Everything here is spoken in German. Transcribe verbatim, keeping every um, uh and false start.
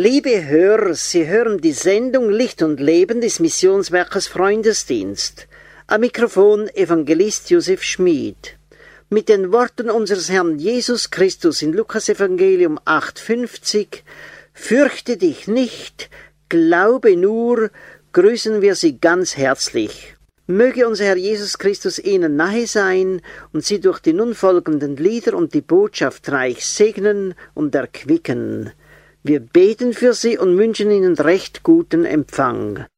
Liebe Hörer, Sie hören die Sendung Licht und Leben des Missionswerkes Freundesdienst. Am Mikrofon Evangelist Josef Schmid. Mit den Worten unseres Herrn Jesus Christus in Lukas Evangelium acht fünfzig, fürchte dich nicht, glaube nur, grüßen wir Sie ganz herzlich. Möge unser Herr Jesus Christus Ihnen nahe sein und Sie durch die nun folgenden Lieder und die Botschaft reich segnen und erquicken. Wir beten für Sie und wünschen Ihnen recht guten Empfang.